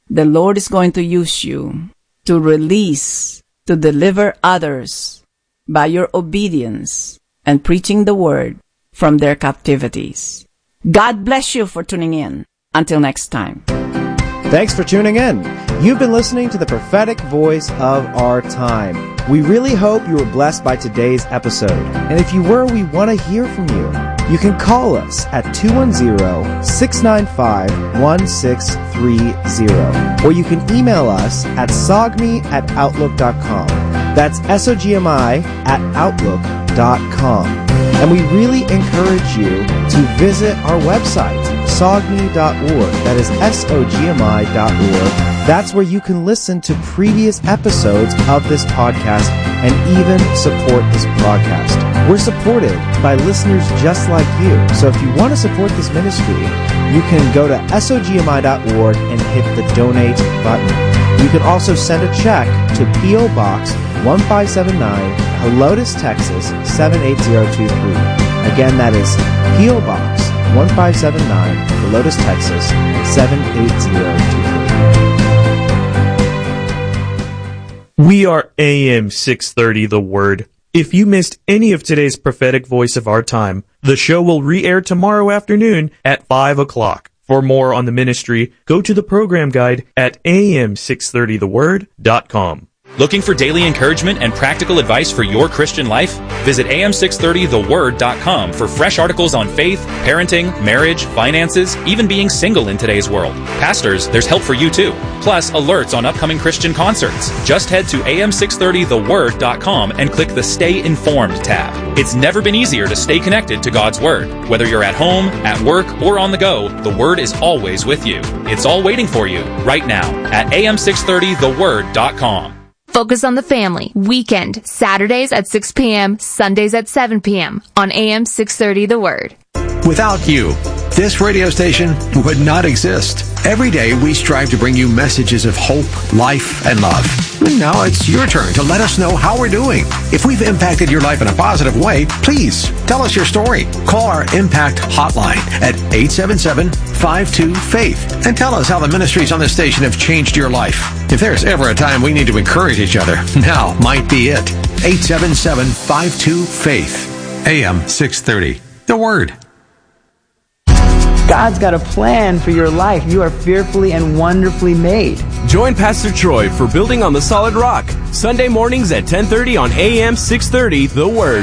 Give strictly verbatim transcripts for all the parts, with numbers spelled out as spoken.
the Lord is going to use you to release, to deliver others by your obedience and preaching the word from their captivities. God bless you for tuning in. Until next time. Thanks for tuning in. You've been listening to the prophetic voice of our time. We really hope you were blessed by today's episode. And if you were, we want to hear from you. You can call us at two one zero, six nine five, one six three zero. Or you can email us at sogmi at outlook dot com. That's S O G M I at outlook dot com. And we really encourage you to visit our website, sogmi dot org. That is S O G M I dot org. That's where you can listen to previous episodes of this podcast and even support this broadcast. We're supported by listeners just like you. So if you want to support this ministry, you can go to S O G M I dot org and hit the donate button. You can also send a check to P O Box one five seven nine, Helotes, Texas seven eight zero two three. Again, that is P O Box one five seven nine, Helotes, Texas seven eight zero two three. We are A M six thirty The Word. If you missed any of today's prophetic voice of our time, the show will re-air tomorrow afternoon at five o'clock. For more on the ministry, go to the program guide at A M six thirty the word dot com. Looking for daily encouragement and practical advice for your Christian life? Visit A M six thirty the word dot com for fresh articles on faith, parenting, marriage, finances, even being single in today's world. Pastors, there's help for you too. Plus, alerts on upcoming Christian concerts. Just head to A M six thirty the word dot com and click the Stay Informed tab. It's never been easier to stay connected to God's Word. Whether you're at home, at work, or on the go, the Word is always with you. It's all waiting for you right now at A M six thirty the word dot com. Focus on the Family, weekend, Saturdays at six p.m., Sundays at seven p.m. on A M six thirty The Word. Without you, this radio station would not exist. Every day we strive to bring you messages of hope, life, and love. Now it's your turn to let us know how we're doing. If we've impacted your life in a positive way, please tell us your story. Call our Impact Hotline at eight seven seven, five two, FAITH and tell us how the ministries on this station have changed your life. If there's ever a time we need to encourage each other, now might be it. eight seven seven, five two, FAITH. A M six thirty. The Word. God's got a plan for your life. You are fearfully and wonderfully made. Join Pastor Troy for Building on the Solid Rock, Sunday mornings at ten thirty on A M six thirty, The Word.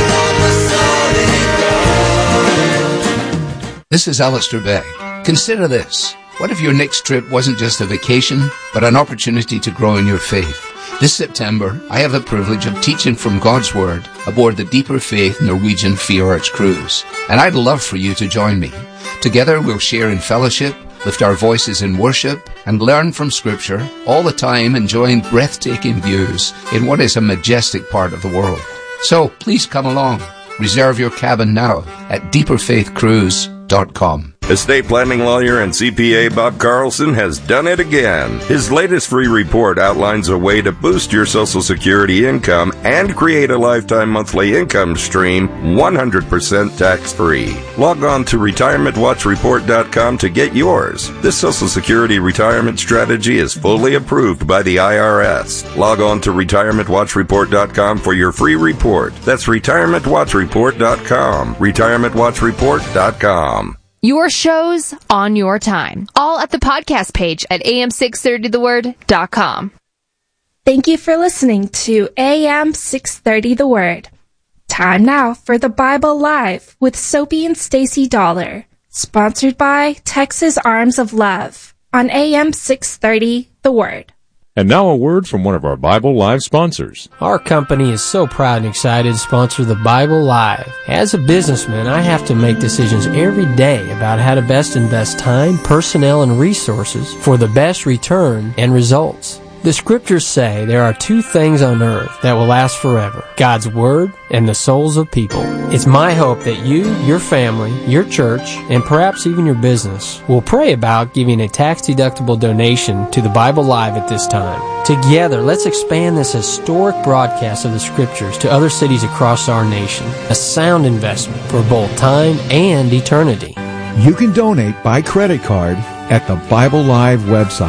This is Alistair Begg. Consider this. What if your next trip wasn't just a vacation, but an opportunity to grow in your faith? This September, I have the privilege of teaching from God's Word aboard the Deeper Faith Norwegian Fjords cruise, and I'd love for you to join me. Together we'll share in fellowship, lift our voices in worship, and learn from Scripture, all the time enjoying breathtaking views in what is a majestic part of the world. So please come along. Reserve your cabin now at deeper faith cruise dot com. Estate planning lawyer and C P A Bob Carlson has done it again. His latest free report outlines a way to boost your Social Security income and create a lifetime monthly income stream one hundred percent tax-free. Log on to retirement watch report dot com to get yours. This Social Security retirement strategy is fully approved by the I R S. Log on to retirement watch report dot com for your free report. That's retirement watch report dot com. retirement watch report dot com. Your shows on your time. All at the podcast page at A M six thirty the word dot com. Thank you for listening to A M six thirty The Word. Time now for the Bible Live with Soapy and Stacy Dollar. Sponsored by Texas Arms of Love on A M six thirty The Word. And now a word from one of our Bible Live sponsors. Our company is so proud and excited to sponsor the Bible Live. As a businessman, I have to make decisions every day about how to best invest time, personnel, and resources for the best return and results. The scriptures say there are two things on earth that will last forever: God's Word and the souls of people. It's my hope that you, your family, your church, and perhaps even your business will pray about giving a tax-deductible donation to the Bible Live at this time. Together, let's expand this historic broadcast of the scriptures to other cities across our nation. A sound investment for both time and eternity. You can donate by credit card at the Bible Live website,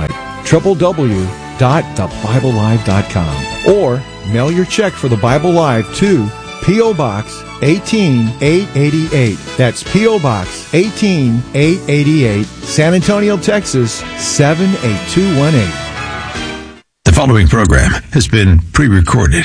w w w dot the bible live dot com, or mail your check for the Bible Live to P O. Box eighteen eight eighty-eight. That's P O. Box eighteen eight eighty-eight, San Antonio, Texas seven eight two one eight. The following program has been pre-recorded.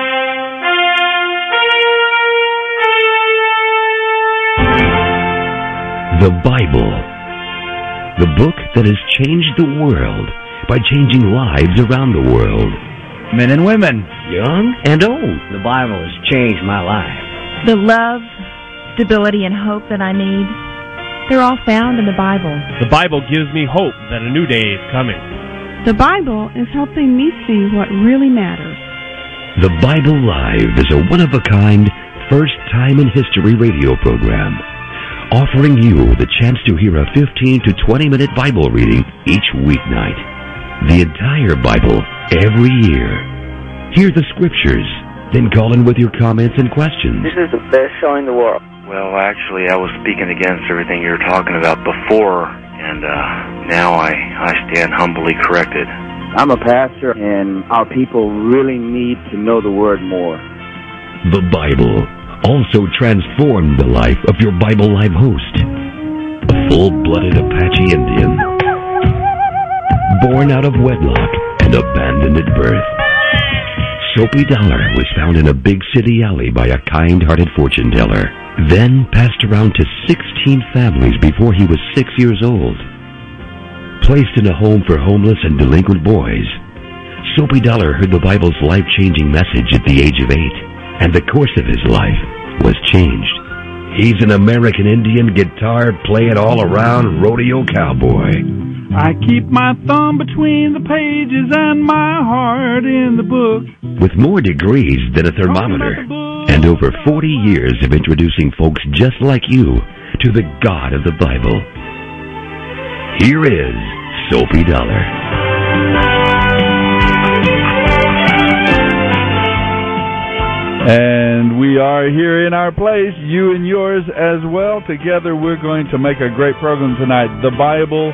The Bible, the book that has changed the world by changing lives around the world. Men and women, young and old. The Bible has changed my life. The love, stability, and hope that I need, they're all found in the Bible. The Bible gives me hope that a new day is coming. The Bible is helping me see what really matters. The Bible Live is a one-of-a-kind, first-time-in-history radio program, offering you the chance to hear a fifteen to twenty minute Bible reading each weeknight. The entire Bible, every year. Hear the scriptures, then call in with your comments and questions. This is the best show in the world. Well, actually, I was speaking against everything you were talking about before, and uh, now I, I stand humbly corrected. I'm a pastor, and our people really need to know the Word more. The Bible also transformed the life of your Bible Live host, a full-blooded Apache Indian, born out of wedlock and abandoned at birth. Soapy Dollar was found in a big city alley by a kind-hearted fortune teller, then passed around to sixteen families before he was six years old. Placed in a home for homeless and delinquent boys, Soapy Dollar heard the Bible's life-changing message at the age of eight, and the course of his life was changed. He's an American Indian guitar playing all around rodeo cowboy. I keep my thumb between the pages and my heart in the book. With more degrees than a thermometer and over forty years of introducing folks just like you to the God of the Bible, here is Soapy Dollar. And we are here in our place, you and yours as well. Together we're going to make a great program tonight, The Bible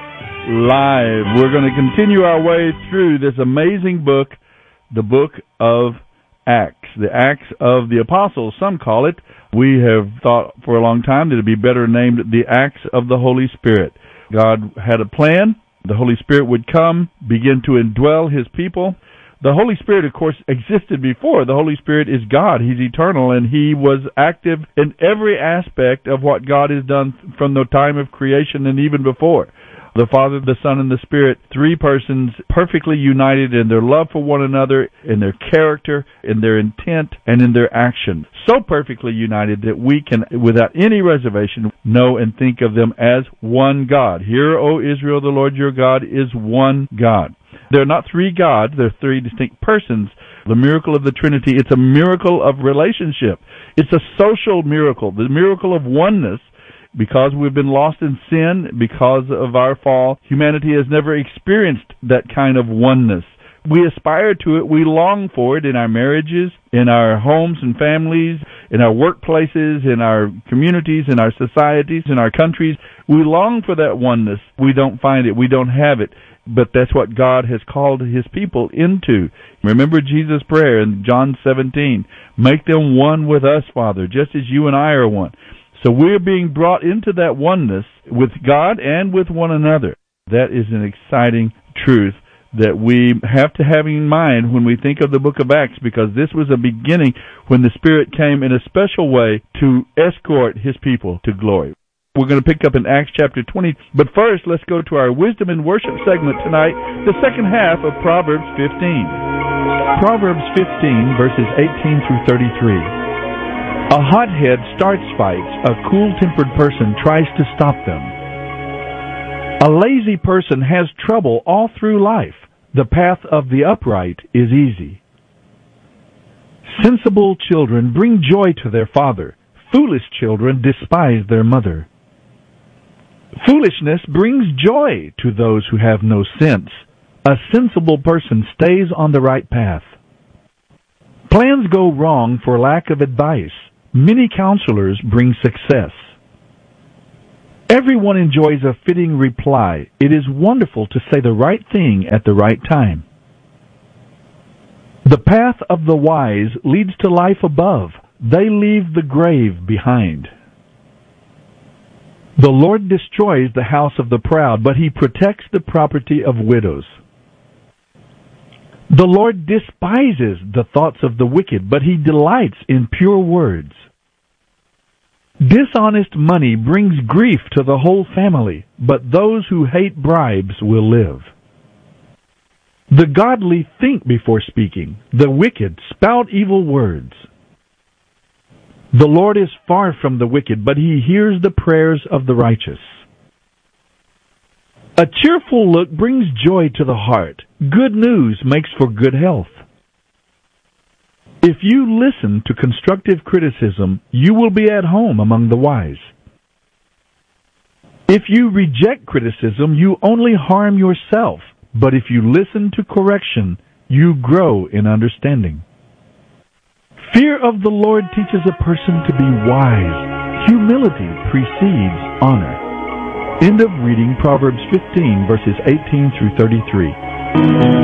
Live. We're going to continue our way through this amazing book, the book of Acts, the Acts of the Apostles, some call it. We have thought for a long time that it would be better named the Acts of the Holy Spirit. God had a plan. The Holy Spirit would come, begin to indwell His people. The Holy Spirit, of course, existed before. The Holy Spirit is God. He's eternal, and He was active in every aspect of what God has done from the time of creation and even before. The Father, the Son, and the Spirit, three persons perfectly united in their love for one another, in their character, in their intent, and in their action. So perfectly united that we can, without any reservation, know and think of them as one God. Hear, O Israel, the Lord your God is one God. They're not three gods, they're three distinct persons. The miracle of the Trinity, it's a miracle of relationship. It's a social miracle, the miracle of oneness. Because we've been lost in sin, because of our fall, humanity has never experienced that kind of oneness. We aspire to it, we long for it in our marriages, in our homes and families, in our workplaces, in our communities, in our societies, in our countries. We long for that oneness. We don't find it, we don't have it. But that's what God has called His people into. Remember Jesus' prayer in John seventeen. Make them one with us, Father, just as you and I are one. So we're being brought into that oneness with God and with one another. That is an exciting truth that we have to have in mind when we think of the book of Acts, because this was a beginning when the Spirit came in a special way to escort His people to glory. We're going to pick up in Acts chapter twenty. But first, let's go to our Wisdom and Worship segment tonight, the second half of Proverbs fifteen. Proverbs fifteen, verses eighteen through thirty-three. A hothead starts fights. A cool-tempered person tries to stop them. A lazy person has trouble all through life. The path of the upright is easy. Sensible children bring joy to their father. Foolish children despise their mother. Foolishness brings joy to those who have no sense. A sensible person stays on the right path. Plans go wrong for lack of advice. Many counselors bring success. Everyone enjoys a fitting reply. It is wonderful to say the right thing at the right time. The path of the wise leads to life above. They leave the grave behind. The Lord destroys the house of the proud, but He protects the property of widows. The Lord despises the thoughts of the wicked, but He delights in pure words. Dishonest money brings grief to the whole family, but those who hate bribes will live. The godly think before speaking. The wicked spout evil words. The Lord is far from the wicked, but He hears the prayers of the righteous. A cheerful look brings joy to the heart. Good news makes for good health. If you listen to constructive criticism, you will be at home among the wise. If you reject criticism, you only harm yourself. But if you listen to correction, you grow in understanding. Fear of the Lord teaches a person to be wise. Humility precedes honor. End of reading Proverbs fifteen, verses eighteen through thirty-three.